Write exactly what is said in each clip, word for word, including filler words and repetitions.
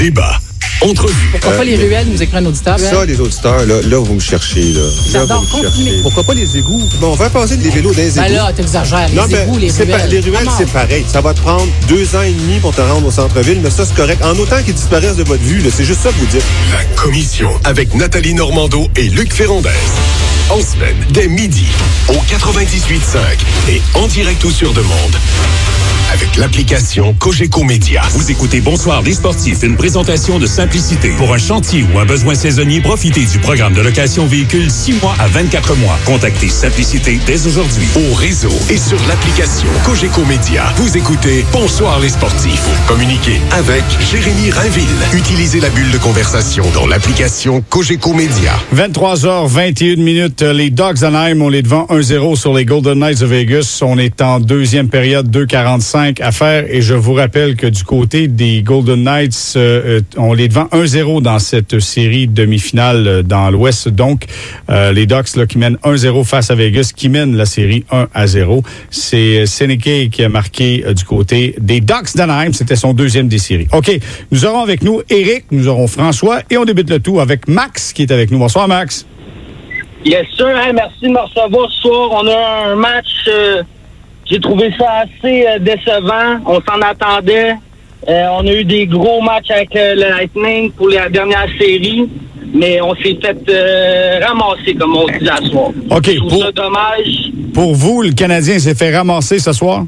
Débat. Entrevue. Pourquoi euh, pas les ruelles nous écrivent un auditeur? Ça, les auditeurs, là, là vous me cherchez. Là. J'adore, continuez. Pourquoi pas les égouts? Bon, on va passer des vélos dans les égouts. Ben là, t'exagères. Les non, égouts, les ruelles. Pas, les ruelles, c'est pareil. Ça va te prendre deux ans et demi pour te rendre au centre-ville, mais ça, c'est correct. En autant qu'ils disparaissent de votre vue, là, c'est juste ça que vous dites. La commission avec Nathalie Normando et Luc Ferrandez. En semaine, dès midi, au quatre-vingt-dix-huit cinq et en direct ou sur demande. Avec l'application Cogeco Média. Vous écoutez Bonsoir les sportifs, une présentation de Simplicité. Pour un chantier ou un besoin saisonnier, profitez du programme de location véhicule six mois à vingt-quatre mois. Contactez Simplicité dès aujourd'hui. Au réseau et sur l'application Cogeco Média. Vous écoutez Bonsoir les sportifs. Communiquez avec Jérémy Rainville. Utilisez la bulle de conversation dans l'application Cogeco Média. vingt-trois heures vingt et une minutes. Les Ducks d'Anaheim, on est devant un zéro sur les Golden Knights de Vegas. On est en deuxième période, deux quarante-cinq à faire. Et je vous rappelle que du côté des Golden Knights, euh, on est devant un zéro dans cette série demi-finale dans l'Ouest. Donc, euh, les Ducks là, qui mènent un zéro face à Vegas, qui mènent la série un à zéro. C'est Sénéqué qui a marqué euh, du côté des Ducks d'Anaheim. C'était son deuxième des séries. OK. Nous aurons avec nous Éric, nous aurons François et on débute le tout avec Max qui est avec nous. Bonsoir, Max. Yes, sir. Hein, merci de me recevoir ce soir. On a un match... Euh... J'ai trouvé ça assez euh, décevant. On s'en attendait. Euh, on a eu des gros matchs avec euh, le Lightning pour la dernière série, mais on s'est fait euh, ramasser, comme on dit ce soir. OK. Je trouve pour, ça dommage. Pour vous, le Canadien s'est fait ramasser ce soir?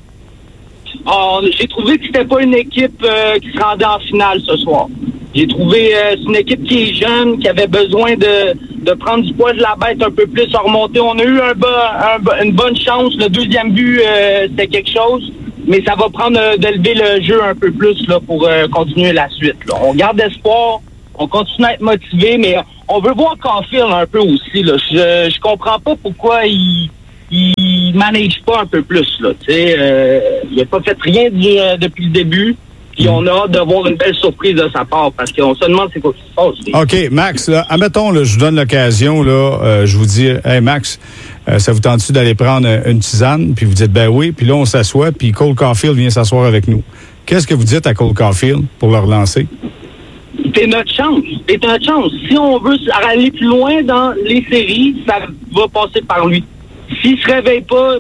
Oh, j'ai trouvé que c'était pas une équipe euh, qui se rendait en finale ce soir. J'ai trouvé euh, c'est une équipe qui est jeune, qui avait besoin de, de prendre du poids de la bête un peu plus, à remonter. On a eu un, bas, un une bonne chance. Le deuxième but, euh, c'était quelque chose. Mais ça va prendre euh, d'élever le jeu un peu plus là, pour euh, continuer la suite. Là. On garde espoir, on continue à être motivé, mais on veut voir Caulfield un peu aussi. Là. Je, je comprends pas pourquoi il... il manage pas un peu plus, là, tu sais, euh, il a pas fait rien du, euh, depuis le début, puis on a hâte de voir une belle surprise de sa part, parce qu'on se demande c'est quoi qui se passe. Là. OK, Max, là, admettons, là, je vous donne l'occasion, là, euh, je vous dis, hey, Max, euh, ça vous tente-tu d'aller prendre une tisane, puis vous dites, ben oui, puis là, on s'assoit, puis Cole Caulfield vient s'asseoir avec nous. Qu'est-ce que vous dites à Cole Caulfield pour le relancer? C'est notre chance, c'est notre chance. Si on veut aller plus loin dans les séries, ça va passer par lui. S'il se réveille pas,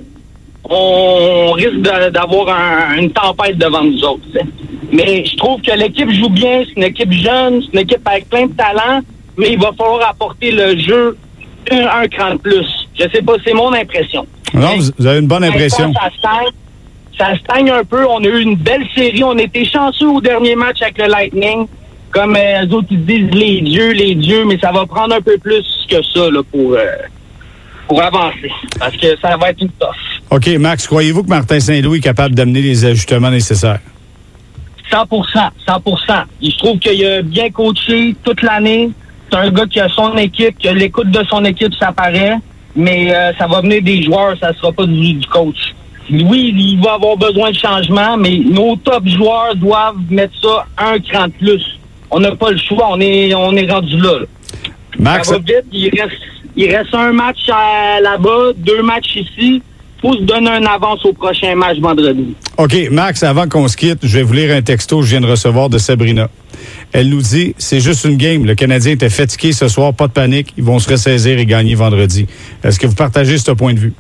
on risque de, d'avoir un, une tempête devant nous autres. T'sais. Mais je trouve que l'équipe joue bien, c'est une équipe jeune, c'est une équipe avec plein de talent, mais il va falloir apporter le jeu un, un cran de plus. Je sais pas, c'est mon impression. Non, vous avez une bonne impression. Ça stagne, ça stagne un peu. On a eu une belle série. On était chanceux au dernier match avec le Lightning. Comme euh, les autres ils disent, les dieux, les dieux, mais ça va prendre un peu plus que ça là, pour... Euh, pour avancer, parce que ça va être une tough. OK, Max, croyez-vous que Martin Saint-Louis est capable d'amener les ajustements nécessaires? cent pour cent, cent pour cent. Je trouve qu'il a bien coaché toute l'année. C'est un gars qui a son équipe, qui a l'écoute de son équipe, ça paraît, mais euh, ça va venir des joueurs, ça sera pas du, du coach. Oui, il va avoir besoin de changement, mais nos top joueurs doivent mettre ça un cran de plus. On n'a pas le choix, on est, on est rendu là. là. Max, ça va vite, il reste... Il reste un match à, là-bas, deux matchs ici. Il faut se donner un avance au prochain match vendredi. OK, Max, avant qu'on se quitte, je vais vous lire un texto que je viens de recevoir de Sabrina. Elle nous dit, c'est juste une game. Le Canadien était fatigué ce soir, pas de panique. Ils vont se ressaisir et gagner vendredi. Est-ce que vous partagez ce point de vue?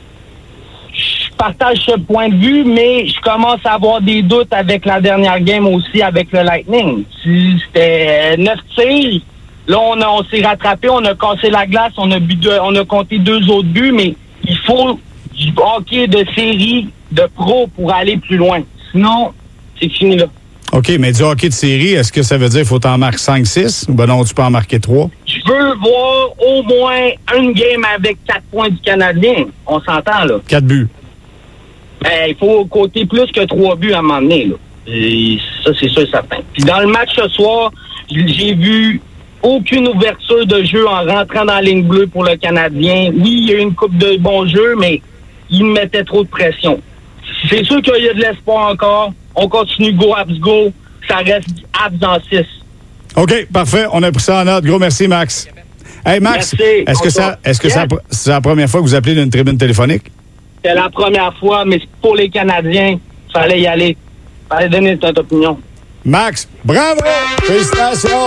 Je partage ce point de vue, mais je commence à avoir des doutes avec la dernière game aussi avec le Lightning. C'était neuf tirs. Là, on, a, on s'est rattrapé, on a cassé la glace, on a, bu deux, on a compté deux autres buts, mais il faut du hockey de série, de pro pour aller plus loin. Sinon, c'est fini là. OK, mais du hockey de série, est-ce que ça veut dire qu'il faut t'en marquer cinq six? Ou ben non, tu peux en marquer trois? Je veux voir au moins une game avec quatre points du Canadien. On s'entend, là. Quatre buts. Ben, il faut compter plus que trois buts à un moment donné, là. Et ça, c'est sûr et certain. Puis dans le match ce soir, j'ai vu... aucune ouverture de jeu en rentrant dans la ligne bleue pour le Canadien. Oui, il y a eu une coupe de bons jeux, mais il mettait trop de pression. C'est sûr qu'il y a de l'espoir encore. On continue go, Habs, go. Ça reste Habs en six. OK, parfait. On a pris ça en note. Gros merci, Max. Hey, Max, merci. est-ce que, ça, est-ce que yeah. ça, c'est la première fois que vous appelez d'une tribune téléphonique? C'est la première fois, mais pour les Canadiens, il fallait y aller. Il fallait donner cette opinion. Max, bravo! Félicitations!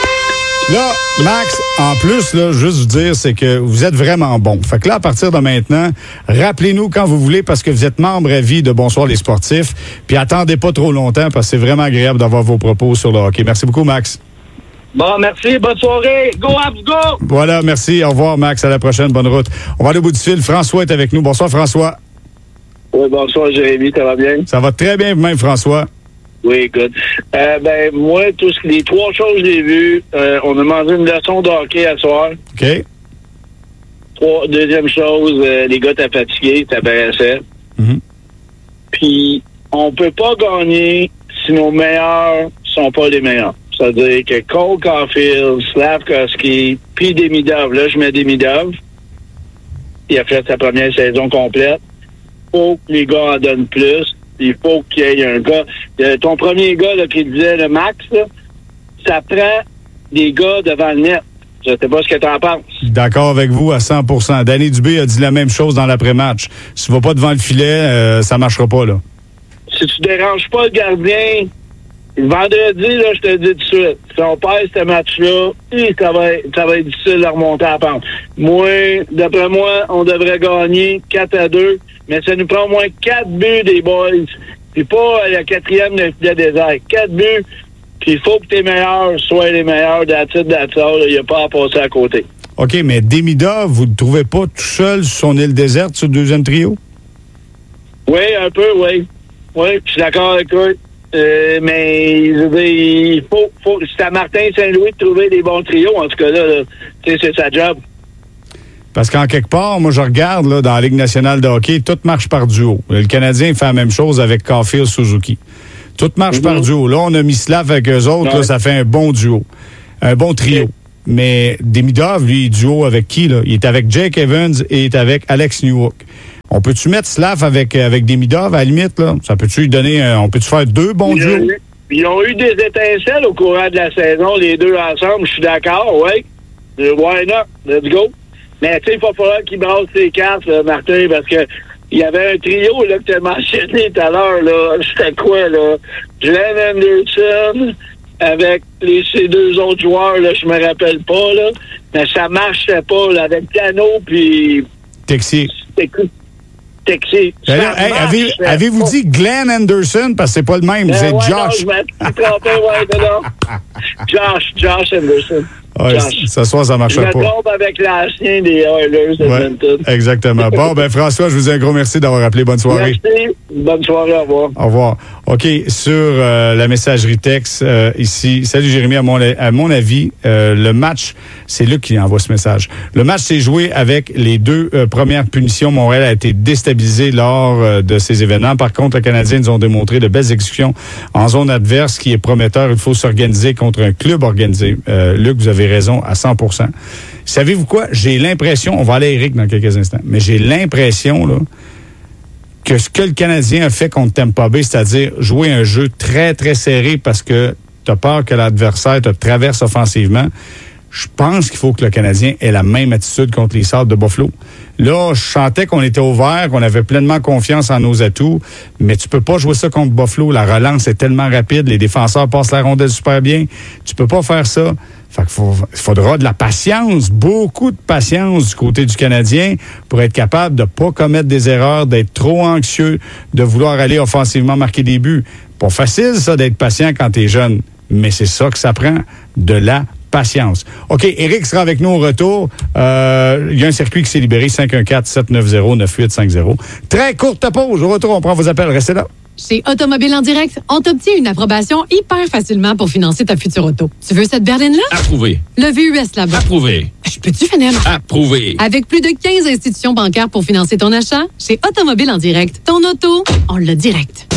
Là, Max, en plus, là, juste vous dire, c'est que vous êtes vraiment bon. Fait que là, à partir de maintenant, rappelez-nous quand vous voulez parce que vous êtes membre à vie de Bonsoir les sportifs. Puis attendez pas trop longtemps parce que c'est vraiment agréable d'avoir vos propos sur le hockey. Merci beaucoup, Max. Bon, merci. Bonne soirée. Go, Habs, go! Voilà, merci. Au revoir, Max. À la prochaine. Bonne route. On va aller au bout du fil. François est avec nous. Bonsoir, François. Oui, bonsoir, Jérémy. Ça va bien? Ça va très bien vous-même, François. Oui, good. Euh, ben, moi, tous les trois choses que j'ai vues, euh, on a mangé une leçon de hockey à soir. OK. Trois, deuxième chose, euh, les gars étaient fatigués, ça paraissait. Mm-hmm. Puis, on peut pas gagner si nos meilleurs sont pas les meilleurs. C'est-à-dire que Cole Caulfield, Slavkovski, puis Demidov, là, je mets Demidov. Il a fait sa première saison complète. Faut que les gars en donnent plus. Il faut qu'il y ait un gars. Euh, ton premier gars là, qui disait le Max, là, ça prend des gars devant le net. Je sais pas ce que tu en penses. D'accord avec vous à cent pour cent. Danny Dubé a dit la même chose dans l'après-match. Si tu vas pas devant le filet, euh, ça marchera pas, là. Si tu déranges pas le gardien, le vendredi, là, je te dis tout de suite, si on perd ce match-là, ça va, être, ça va être difficile de remonter à la pente. Moi, d'après moi, on devrait gagner quatre à deux. Mais ça nous prend au moins quatre buts des boys. Puis pas la quatrième de filet désert. Quatre buts. Puis il faut que tes meilleurs soient les meilleurs d'attitude d'attitude. Il n'y a pas à passer à côté. OK, mais Demidov, vous ne le trouvez pas tout seul sur son île déserte sur le deuxième trio? Oui, un peu, oui. Oui, je suis d'accord avec eux. Euh, mais je veux dire, il faut, faut c'est à Martin Saint-Louis de trouver des bons trios. En tout cas, là, là c'est sa job. Parce qu'en quelque part, moi, je regarde là, dans la Ligue nationale de hockey, tout marche par duo. Le Canadien fait la même chose avec Caulfield, Suzuki. Tout marche mm-hmm. par duo. Là, on a mis Slav avec eux autres. Ouais. Là, ça fait un bon duo. Un bon trio. Okay. Mais Demidov, lui, duo avec qui? Là? Il est avec Jake Evans et il est avec Alex Newhook. On peut-tu mettre Slav avec, avec Demidov, à la limite? Là? Ça peut-tu lui donner... Un, on peut-tu faire deux bons ils duos? Ont, ils ont eu des étincelles au courant de la saison, les deux ensemble. Je suis d'accord, oui. Why not? Let's go. Mais tu sais, il va falloir qu'il brasse ses cartes, là, Martin, parce que il y avait un trio là, que tu as mentionné tout à l'heure. Là. C'était quoi, là? Glenn Anderson avec les, ces deux autres joueurs, là, je me rappelle pas, là. Mais ça marchait pas, là, avec Cano puis Texier. Texier. Hey, avez, avez-vous dit Glenn Anderson? Parce que c'est pas le même, euh, c'est ouais, Josh. Non, je m'ai trompé, ouais, non, non. Josh, Josh Anderson. Ouais, ce soir, ça ne marchait pas. Je me trompe avec l'ancien des Oilers de Edmonton. Ouais, exactement. Bon, ben François, je vous dis un gros merci d'avoir appelé. Bonne soirée. Merci. Bonne soirée. Au revoir. Au revoir. OK, sur euh, la messagerie texte euh, ici. Salut Jérémy, à mon, à mon avis, euh, le match, c'est Luc qui envoie ce message. Le match s'est joué avec les deux euh, premières punitions. Montréal a été déstabilisé lors euh, de ces événements. Par contre, les Canadiens nous ont démontré de belles exécutions en zone adverse, qui est prometteur. Il faut s'organiser contre un club organisé. Euh, Luc, vous avez raison à cent pour cent. Savez-vous quoi? J'ai l'impression, on va aller à Eric dans quelques instants, mais j'ai l'impression là, que ce que le Canadien a fait contre Tampa Bay, c'est-à-dire jouer un jeu très, très serré parce que tu as peur que l'adversaire te traverse offensivement, je pense qu'il faut que le Canadien ait la même attitude contre les Sabres de Buffalo. Là, je sentais qu'on était ouvert, qu'on avait pleinement confiance en nos atouts, mais tu peux pas jouer ça contre Buffalo. La relance est tellement rapide, les défenseurs passent la rondelle super bien. Tu peux pas faire ça. Fait qu'il faut, il faudra de la patience, beaucoup de patience du côté du Canadien pour être capable de pas commettre des erreurs, d'être trop anxieux, de vouloir aller offensivement marquer des buts. Pas facile, ça, d'être patient quand t'es jeune, mais c'est ça que ça prend, de la patience. OK, Éric sera avec nous au retour. Euh, il y a un circuit qui s'est libéré, cinq un quatre, sept neuf zéro, neuf huit cinq zéro. Très courte pause. Au retour, on prend vos appels. Restez là. Chez Automobile en direct, on t'obtient une approbation hyper facilement pour financer ta future auto. Tu veux cette berline-là? Approuvé. Le V U S là-bas. Approuvé. Je peux-tu finir? Approuvé. Avec plus de quinze institutions bancaires pour financer ton achat, chez Automobile en direct, ton auto, on l'a direct.